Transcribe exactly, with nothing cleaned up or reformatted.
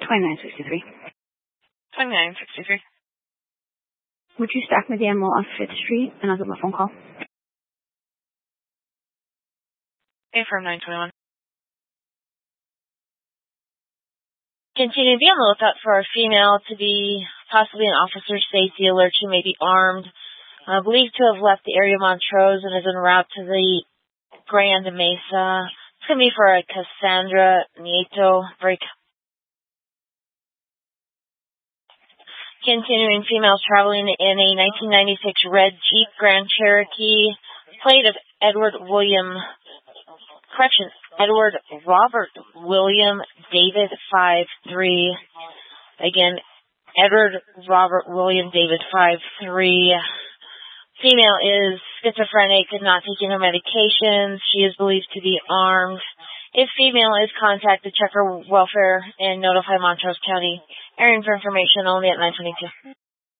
twenty-nine sixty-three. twenty-nine sixty-three. Would you stack me the ammo on fifth Street and I'll get my phone call? Affirm nine twenty-one. Continue to be on the lookout for a female to be possibly an officer safety alert. She may be armed. Uh, believed to have left the area of Montrose and is en route to the Grand Mesa. It's going to be for a Cassandra Nieto break. Continuing, females traveling in a nineteen ninety-six red Jeep Grand Cherokee, plate of Edward William, correction, Edward Robert William David five three. Again, Edward Robert William David five three. Female is schizophrenic and not taking her medications. She is believed to be armed. If female is contacted, check her welfare and notify Montrose County. Airing for information only at nine twenty-two.